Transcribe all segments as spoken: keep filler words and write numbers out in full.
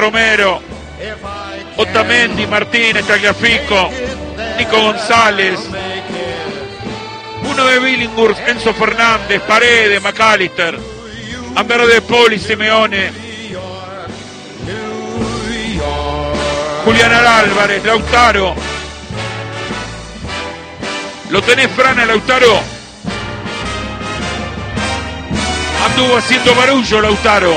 Romero, Otamendi, Martínez, Tagliafico, Nico González, uno de Billinghurst, Enzo Fernández, Paredes, McAllister, Ambero de Poli, Simeone, Julián Álvarez, Lautaro. ¿Lo tenés, Frana, Lautaro? Anduvo haciendo barullo, Lautaro.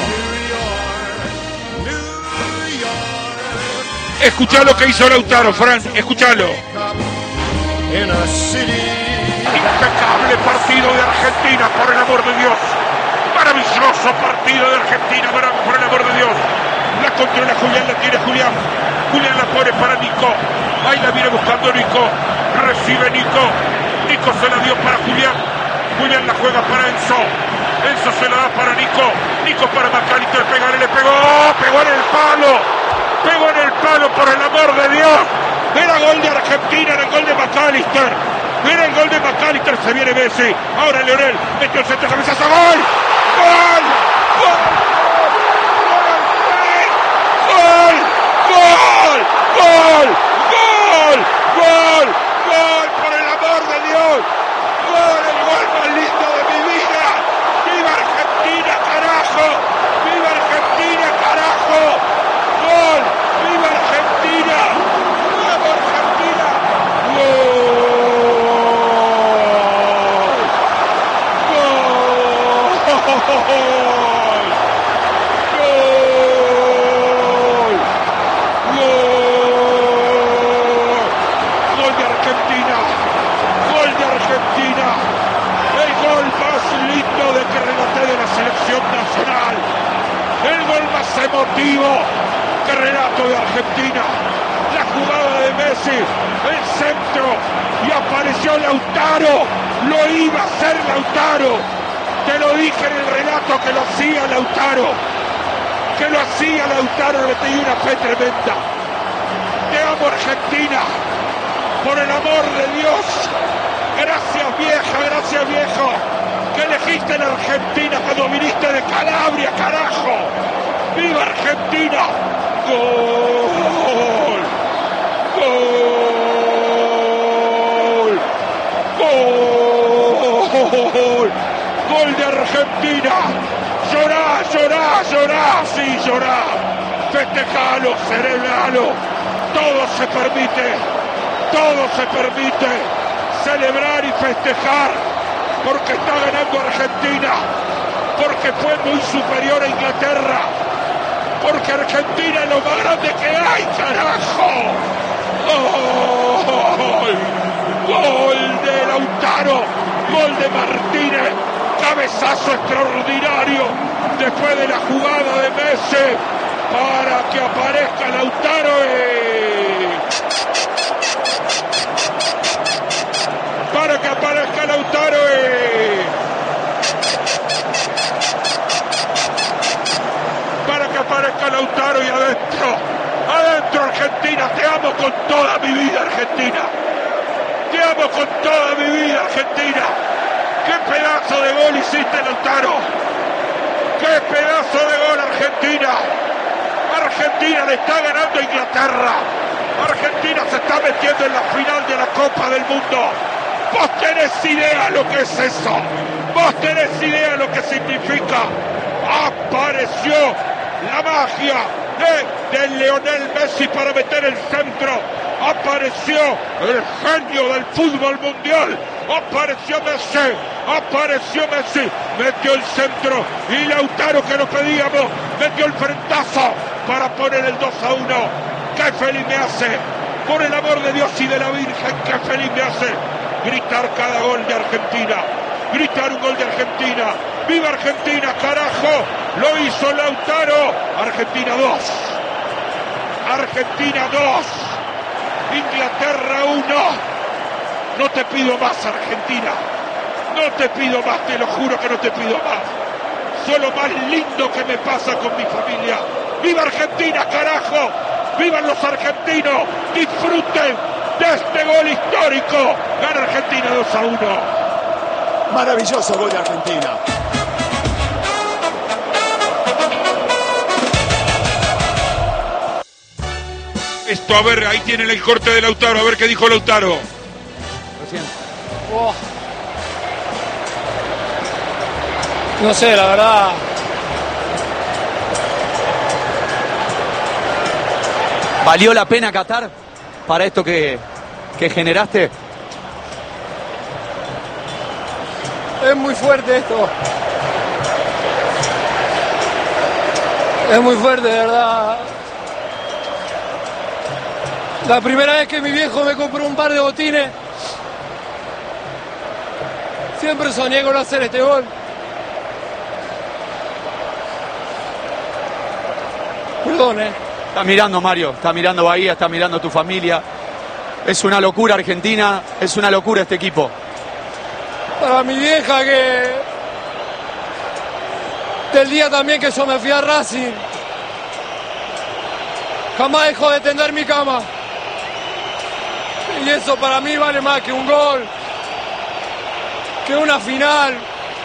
Escuchá lo que hizo Lautaro, Fran, escuchalo. Impecable partido de Argentina, por el amor de Dios. Maravilloso partido de Argentina, por el amor de Dios. La controla Julián, la tiene Julián. Julián la pone para Nico. Ahí la viene buscando Nico. Recibe Nico. Nico se la dio para Julián. Julián la juega para Enzo. Enzo se la da para Nico. Nico para McAllister. Pegale, le pegó. Pegó en el palo. Pegó en el palo, por el amor de Dios. Era gol de Argentina, era el gol de McAllister. Era el gol de McAllister. Se viene Messi. Ahora Leonel. Metió el centro, cabezazo. ¡Gol! ¡Gol! ¡Gol! ¡Gol! ¡Gol! ¡Gol! ¡Gol! ¡Gol! ¡Gol! ¡Por el amor de Dios! ¡Gol! ¡El gol más lindo de mi vida! ¡Viva Argentina, carajo! ¡Viva Argentina, carajo! ¡Gol! ¡Viva Argentina! ¡Viva Argentina! ¡Gol! ¡Gol! Nacional, el gol más emotivo que relato de Argentina, la jugada de Messi, el centro, y apareció Lautaro, lo iba a hacer Lautaro, te lo dije en el relato que lo hacía Lautaro, que lo hacía Lautaro, le tenía una fe tremenda. Te amo Argentina, por el amor de Dios, gracias vieja, gracias viejo, que elegiste la Argentina cuando viniste de Calabria, carajo. ¡Viva Argentina! ¡Gol! ¡Gol! ¡Gol! ¡Gol de Argentina! ¡Llorá, llorá, llorá! ¡Sí, llorá! ¡Festejalo, celebralo! Todo se permite, todo se permite celebrar y festejar, porque está ganando Argentina, porque fue muy superior a Inglaterra, porque Argentina es lo más grande que hay, carajo. ¡Gol! ¡Gol de Lautaro! ¡Gol de Martínez! ¡Cabezazo extraordinario! Después de la jugada de Messi, para que aparezca Lautaro y... para que aparezca Lautaro y... para que aparezca Lautaro y adentro, adentro Argentina, te amo con toda mi vida Argentina, te amo con toda mi vida Argentina, qué pedazo de gol hiciste Lautaro, qué pedazo de gol Argentina, Argentina le está ganando a Inglaterra, Argentina se está metiendo en la final de la Copa del Mundo. Vos tenés idea lo que es eso. Vos tenés idea lo que significa. Apareció la magia de, de Lionel Messi para meter el centro. Apareció el genio del fútbol mundial. Apareció Messi. Apareció Messi. Metió el centro. Y Lautaro, que lo pedíamos, metió el frentazo para poner el dos a uno. ¡Qué feliz me hace! Por el amor de Dios y de la Virgen, ¡qué feliz me hace! Gritar cada gol de Argentina, gritar un gol de Argentina, ¡viva Argentina, carajo! Lo hizo Lautaro. Argentina dos, Argentina dos, Inglaterra uno. No te pido más, Argentina, no te pido más, te lo juro que no te pido más. Solo más lindo que me pasa con mi familia. ¡Viva Argentina, carajo! ¡Vivan los argentinos! ¡Disfruten de este gol histórico! Gana Argentina dos a uno. Maravilloso gol de Argentina. esto. A ver, ahí tienen el corte de Lautaro. A ver qué dijo Lautaro. Oh. No sé, la verdad. ¿Valió la pena Qatar para esto que, que generaste? Es muy fuerte esto. Es muy fuerte, de verdad. La primera vez que mi viejo me compró un par de botines, siempre soñé con hacer este gol. Perdón, eh. Está mirando Mario, está mirando Bahía, está mirando tu familia. Es una locura Argentina, es una locura este equipo. Para mi vieja, que del día también que yo me fui a Racing, jamás dejó de tender mi cama. Y eso para mí vale más que un gol, que una final.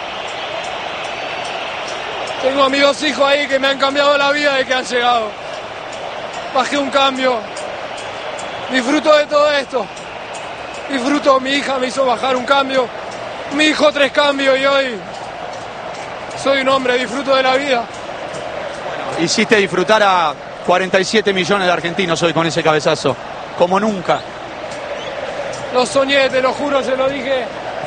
Tengo a mis dos hijos ahí que me han cambiado la vida de que han llegado. Bajé un cambio. Disfruto de todo esto. Disfruto, mi hija me hizo bajar un cambio. Mi hijo tres cambios y hoy soy un hombre, disfruto de la vida. Hiciste disfrutar a cuarenta y siete millones de argentinos hoy con ese cabezazo, como nunca. Lo soñé, te lo juro, se lo dije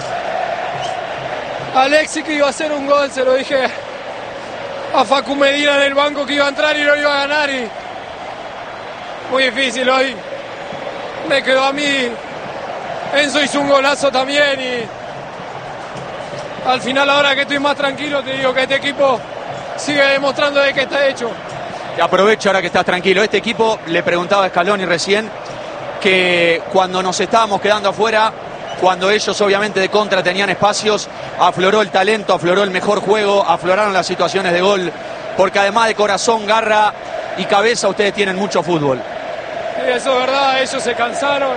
a Alexis que iba a hacer un gol, se lo dije a Facu Medina en el banco que iba a entrar y lo iba a ganar. Y muy difícil hoy. Me quedó a mí. Enzo hizo un golazo también y al final, ahora que estoy más tranquilo, te digo que este equipo sigue demostrando de que está hecho. Y aprovecho ahora que estás tranquilo. Este equipo, le preguntaba a Scaloni recién, que cuando nos estábamos quedando afuera, cuando ellos obviamente de contra tenían espacios, afloró el talento, afloró el mejor juego, afloraron las situaciones de gol, porque además de corazón, garra y cabeza, ustedes tienen mucho fútbol. Sí, eso es verdad, ellos se cansaron.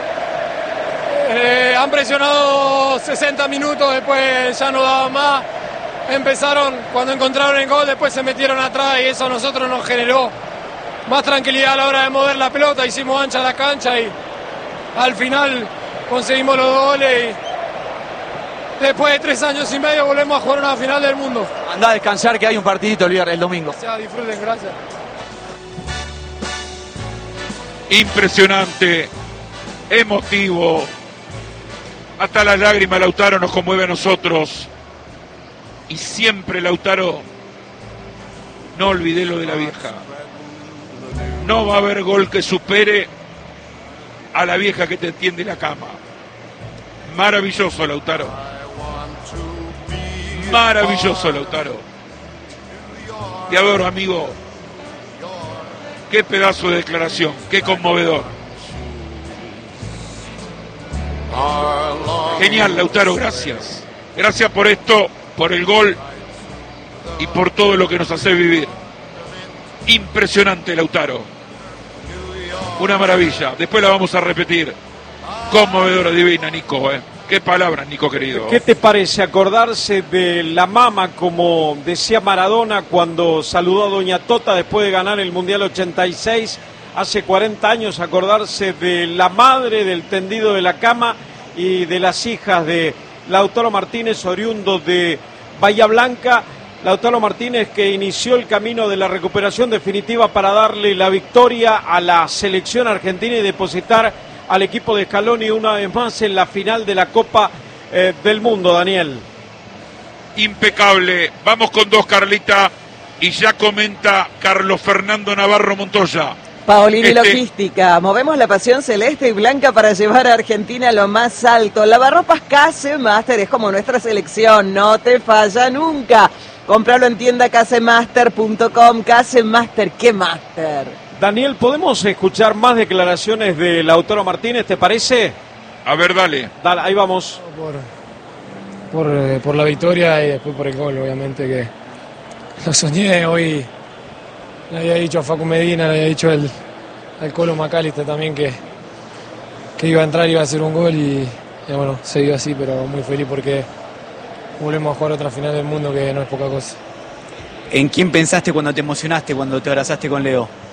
Eh, han presionado sesenta minutos, después ya no daban más. Empezaron, cuando encontraron el gol, después se metieron atrás y eso a nosotros nos generó más tranquilidad a la hora de mover la pelota. Hicimos ancha la cancha y al final conseguimos los dos goles y después de tres años y medio volvemos a jugar una final del mundo. Andá a descansar que hay un partidito el viernes, el domingo. Gracias, disfruten, gracias. Impresionante, emotivo. Hasta las lágrimas Lautaro nos conmueve a nosotros. Y siempre Lautaro, no olvidé lo de la vieja. No va a haber gol que supere a la vieja que te tiende la cama. Maravilloso Lautaro. Maravilloso Lautaro. Te adoro, amigo. Qué pedazo de declaración, qué conmovedor. Genial, Lautaro, gracias. Gracias por esto, por el gol y por todo lo que nos hace vivir. Impresionante, Lautaro. Una maravilla. Después la vamos a repetir. Conmovedora, divina, Nico, ¿eh? Qué palabras, Nico, querido. ¿Qué te parece acordarse de la mama, como decía Maradona cuando saludó a Doña Tota después de ganar el Mundial ochenta y seis? Hace cuarenta años, acordarse de la madre, del tendido de la cama y de las hijas de Lautaro Martínez, oriundo de Bahía Blanca. Lautaro Martínez, que inició el camino de la recuperación definitiva para darle la victoria a la selección argentina y depositar al equipo de Scaloni una vez más en la final de la Copa eh, del Mundo, Daniel. Impecable. Vamos con dos, Carlita, y ya comenta Carlos Fernando Navarro Montoya. Paolini Este... Logística, movemos la pasión celeste y blanca para llevar a Argentina a lo más alto. Lavarropas Casemaster es como nuestra selección, no te falla nunca. Cómpralo en tienda casemaster punto com. Casemaster, ¿qué master? Daniel, ¿podemos escuchar más declaraciones de Lautaro Martínez, te parece? A ver, dale. Dale, ahí vamos. Por, por, eh, por la victoria y después por el gol, obviamente que lo soñé hoy. Le había dicho a Facu Medina, le había dicho el, al Colo Macalister también que, que iba a entrar y iba a hacer un gol y, y bueno, se dio así, pero muy feliz porque volvemos a jugar otra final del mundo que no es poca cosa. ¿En quién pensaste cuando te emocionaste, cuando te abrazaste con Leo?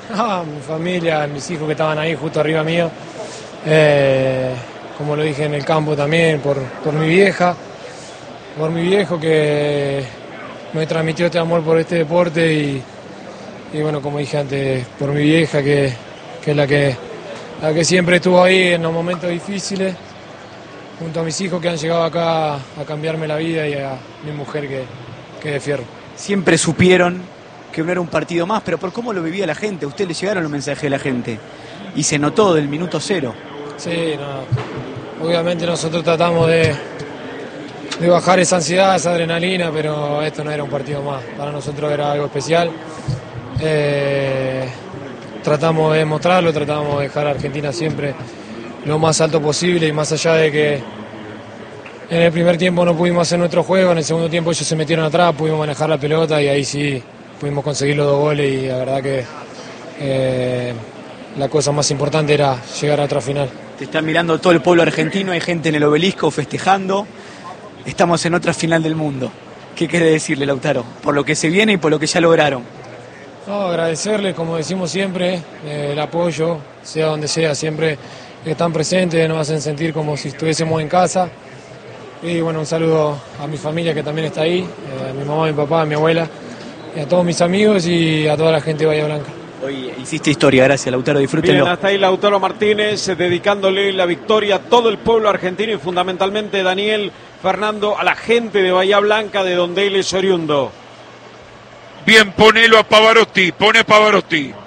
Ah, mi familia, mis hijos que estaban ahí justo arriba mío. Eh, como lo dije en el campo también, por, por mi vieja, por mi viejo que me transmitió este amor por este deporte y, y bueno, como dije antes, por mi vieja que, que es la que, la que siempre estuvo ahí en los momentos difíciles, junto a mis hijos que han llegado acá a cambiarme la vida y a mi mujer que, que de fierro. Siempre supieron que no era un partido más, pero por cómo lo vivía la gente, a usted le llegaron los mensajes de la gente y se notó del minuto cero. Sí, no, obviamente nosotros tratamos de, de bajar esa ansiedad, esa adrenalina, pero esto no era un partido más, para nosotros era algo especial. Eh, tratamos de demostrarlo, tratamos de dejar a Argentina siempre lo más alto posible y más allá de que en el primer tiempo no pudimos hacer nuestro juego, en el segundo tiempo ellos se metieron atrás, pudimos manejar la pelota y ahí sí pudimos conseguir los dos goles y la verdad que eh, la cosa más importante era llegar a otra final. Te está mirando todo el pueblo argentino, hay gente en el obelisco festejando, estamos en otra final del mundo. ¿Qué quiere decirle, Lautaro? Por lo que se viene y por lo que ya lograron. No, agradecerles, como decimos siempre, eh, el apoyo, sea donde sea, siempre están presentes, nos hacen sentir como si estuviésemos en casa. Y bueno, un saludo a mi familia que también está ahí, eh, a mi mamá, a mi papá, a mi abuela, y a todos mis amigos y a toda la gente de Bahía Blanca. Hoy hiciste historia, gracias, Lautaro, disfrútenlo. Bien, hasta ahí Lautaro Martínez, eh, dedicándole la victoria a todo el pueblo argentino y fundamentalmente, Daniel, Fernando, a la gente de Bahía Blanca, de donde él es oriundo. Bien, ponelo a Pavarotti, pone a Pavarotti.